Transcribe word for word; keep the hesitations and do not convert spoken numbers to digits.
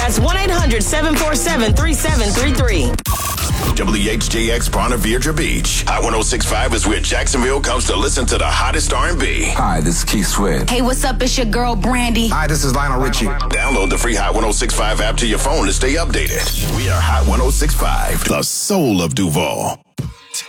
That's one eight hundred seven four seven three seven three three. W H J X Ponte Vedra Beach. Hot one oh six point five is where Jacksonville comes to listen to the hottest R and B. Hi, this is Keith Sweat. Hey, what's up? It's your girl, Brandy. Hi, this is Lionel Richie. Download the free Hot one oh six point five app to your phone to stay updated. We are Hot one oh six point five, the soul of Duval.